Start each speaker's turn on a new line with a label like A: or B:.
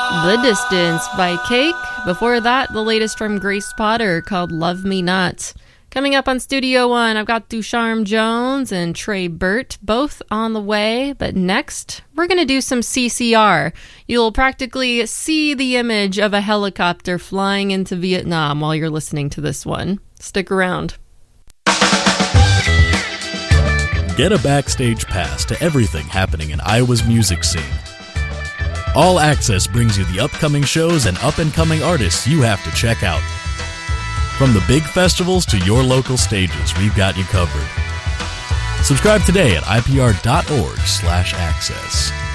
A: The Distance by Cake. Before that, the latest from Grace Potter called Love Me Not. Coming up on Studio One, I've got Ducharme Jones and Trey Burt, both on the way. But next, we're going to do some CCR. You'll practically see the image of a helicopter flying into Vietnam while you're listening to this one. Stick around.
B: Get a backstage pass to everything happening in Iowa's music scene. All Access brings you the upcoming shows and up-and-coming artists you have to check out. From the big festivals to your local stages, we've got you covered. Subscribe today at ipr.org/access.